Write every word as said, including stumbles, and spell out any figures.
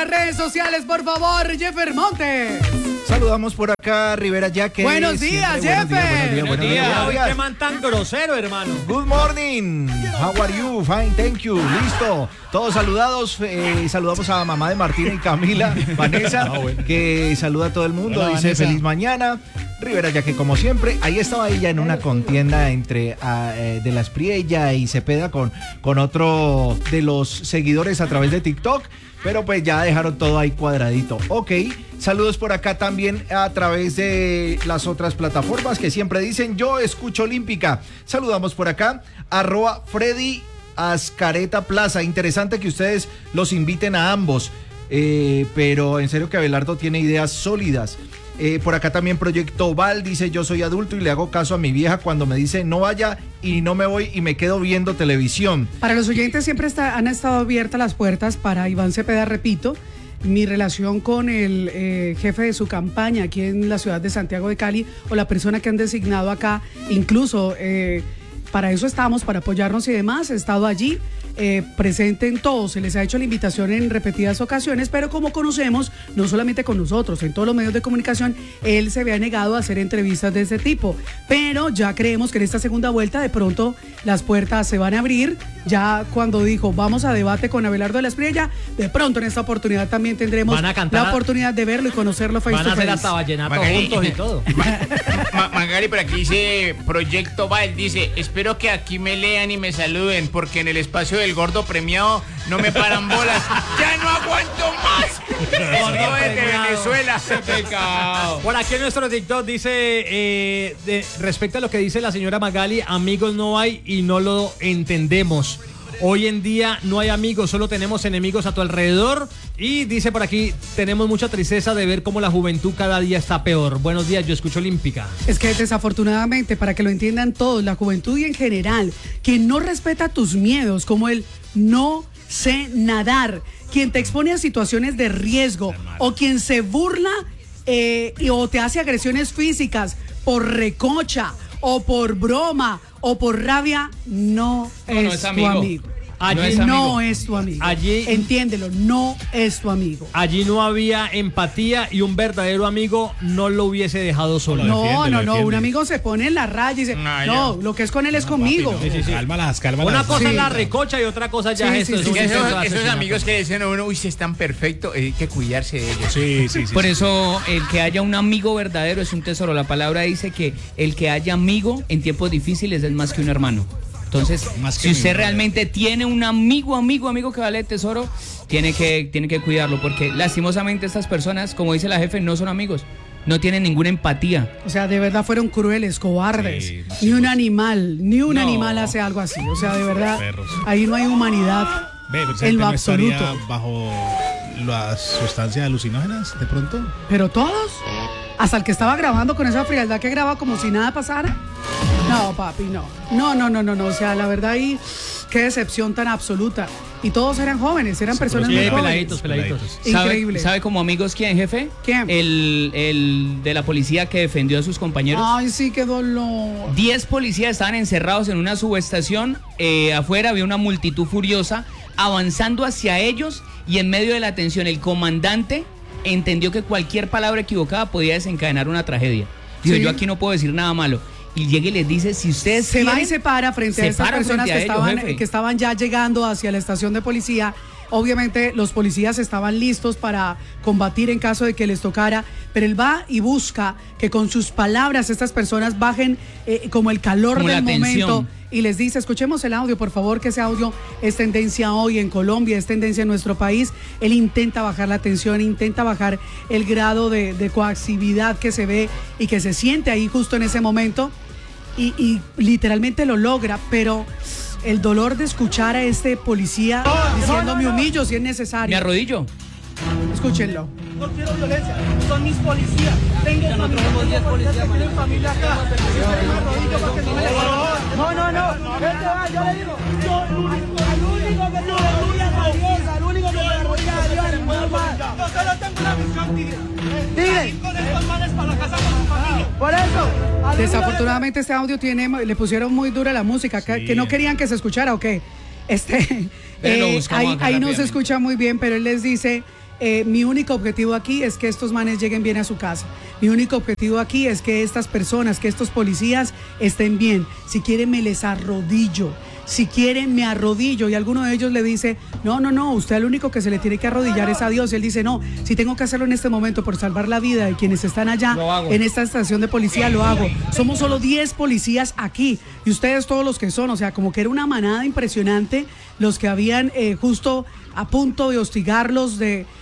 las redes sociales, por favor, Jeffer Montes. Saludamos por acá, Rivera Yaque. Buenos días, Jeffer. Buenos días, buenos días. Buenos días. Qué man tan grosero, hermano. Good morning. How are you? Fine, thank you. Listo. Todos saludados. Eh, saludamos a mamá de Martina y Camila, Vanessa, ah, bueno. que saluda a todo el mundo. Hola, dice Vanessa. Feliz mañana. Rivera Yaque, como siempre, ahí estaba ella en una contienda entre uh, eh, de la Espriella y Cepeda con, con otro de los seguidores a través de TikTok. Pero pues ya dejaron todo ahí cuadradito. Ok, saludos por acá también a través de las otras plataformas que siempre dicen yo escucho Olímpica. Saludamos por acá, arroba Freddy Ascareta Plaza. Interesante que ustedes los inviten a ambos, eh, pero en serio que Abelardo tiene ideas sólidas. Eh, por acá también Proyecto Val dice yo soy adulto y le hago caso a mi vieja cuando me dice no vaya y no me voy y me quedo viendo televisión. Para los oyentes siempre está, han estado abiertas las puertas para Iván Cepeda, repito, mi relación con el eh, jefe de su campaña aquí en la ciudad de Santiago de Cali o la persona que han designado acá, incluso eh, para eso estamos, para apoyarnos y demás, he estado allí. Eh, presente en todo, se les ha hecho la invitación en repetidas ocasiones, pero como conocemos, no solamente con nosotros, en todos los medios de comunicación, él se había negado a hacer entrevistas de ese tipo, pero ya creemos que en esta segunda vuelta de pronto las puertas se van a abrir, ya cuando dijo vamos a debate con Abelardo de la Espriella, de pronto en esta oportunidad también tendremos la oportunidad de verlo y conocerlo face to face. Van a hacer hasta vallenato juntos y todo. Ma Magali, por aquí dice Proyecto Val, dice, espero que aquí me lean y me saluden, porque en el espacio de el gordo premiado no me paran bolas. ¡Ya no aguanto más! Gordo es de Venezuela. Pecado. Por aquí en nuestro TikTok dice, eh, de, respecto a lo que dice la señora Magali, amigos no hay y no lo entendemos. Hoy en día no hay amigos, solo tenemos enemigos a tu alrededor. Y dice por aquí, tenemos mucha tristeza de ver cómo la juventud cada día está peor. Buenos días, yo escucho Olímpica. Es que desafortunadamente, para que lo entiendan todos, la juventud y en general, quien no respeta tus miedos, como el no sé nadar, quien te expone a situaciones de riesgo o quien se burla eh, y, o te hace agresiones físicas por recocha o por broma o por rabia, no, no, es, no es tu amigo. amigo. Allí no es, no es tu amigo. Allí, entiéndelo, no es tu amigo. Allí no había empatía y un verdadero amigo no lo hubiese dejado solo. No, defiende, no, no, un amigo se pone en la raya y dice, no, no lo que es con él es no, conmigo. Papi, no. Sí, sí, sí. Cálmalas, cálmalas. Una cosa sí. es la recocha y otra cosa ya sí, es esto. Sí, sí, es esos, esos amigos que dicen, uno, uy, si están perfectos, hay que cuidarse de ellos. Sí, sí, sí. Por sí, eso, el que haya un amigo verdadero es un tesoro. La palabra dice que el que haya amigo en tiempos difíciles es más que un hermano. Entonces, no, si usted amigo, realmente tiene un amigo, amigo, amigo que vale tesoro, tiene que, tiene que cuidarlo, porque lastimosamente estas personas, como dice la jefe, no son amigos, no tienen ninguna empatía. O sea, de verdad fueron crueles, cobardes. Sí, ni un animal, ni un no. animal hace algo así. O sea, de verdad, ahí no hay humanidad Ve, en lo no absoluto. ¿Bajo las sustancias alucinógenas, de pronto? ¿Pero todos? ¿Hasta el que estaba grabando con esa frialdad que graba como si nada pasara? No, papi, no. No, no, no, no, no. O sea, la verdad ahí, qué decepción tan absoluta. Y todos eran jóvenes, eran sí, personas muy jóvenes. peladitos, peladitos. Increíble. ¿Sabe, ¿Sabe como amigos quién, jefe? ¿Quién? El, el de la policía que defendió a sus compañeros. Ay, sí, qué dolor. Diez policías estaban encerrados en una subestación. Eh, afuera había una multitud furiosa avanzando hacia ellos y en medio de la tensión el comandante entendió que cualquier palabra equivocada podía desencadenar una tragedia. Dijo, sí. yo aquí no puedo decir nada malo. Y llega y les dice, si ustedes se quieren, va y se para frente a estas personas que, a ellos, estaban, que estaban ya llegando hacia la estación de policía. Obviamente los policías estaban listos para combatir en caso de que les tocara, pero él va y busca que con sus palabras estas personas bajen eh, como el calor como del momento y les dice, escuchemos el audio, por favor, que ese audio es tendencia hoy en Colombia, es tendencia en nuestro país. Él intenta bajar la tensión, intenta bajar el grado de, de coactividad que se ve y que se siente ahí justo en ese momento y, y literalmente lo logra, pero el dolor de escuchar a este policía no, diciendo no, no, me humillo no. si es necesario. Me arrodillo. Escúchenlo. No quiero violencia, son mis policías. Tengo familia, policías, tienen familia acá. Me arrodillo porque no me le No, no, no. Vete, va, yo le digo. Yo, el único, el único que me arrodilla a Dios, el único que me arrodilla a Dios, no más. Yo solo tengo una misión, tigre. Tigre. Con estos manes para la casa con su familia. Por eso. Desafortunadamente este audio tiene, le pusieron muy dura la música, sí. que no querían que se escuchara, ¿o qué? Este, Pero lo eh, buscamos ahí, acá ahí no se rápidamente. escucha muy bien, pero él les dice, eh, mi único objetivo aquí es que estos manes lleguen bien a su casa. Mi único objetivo aquí es que estas personas, que estos policías estén bien. Si quieren me les arrodillo. Si quieren me arrodillo. Y alguno de ellos le dice, no, no, no, usted el único que se le tiene que arrodillar es a Dios. Y él dice, no, si tengo que hacerlo en este momento por salvar la vida de quienes están allá en esta estación de policía, lo hago. Somos solo diez policías aquí y ustedes todos los que son, o sea, como que era una manada impresionante los que habían eh, justo a punto de hostigarlos, de